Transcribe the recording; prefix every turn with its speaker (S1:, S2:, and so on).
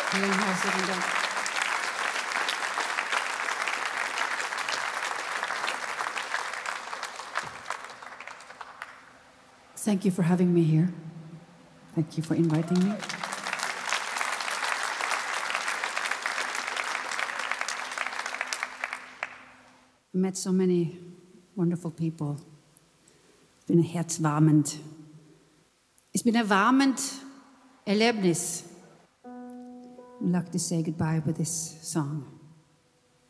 S1: Vielen herzlichen Dank. Thank you for having me here. Thank you for inviting me. I met so many wonderful people. It's been herzwarmend. It's been a warmend Erlebnis. I'd like to say goodbye with this song.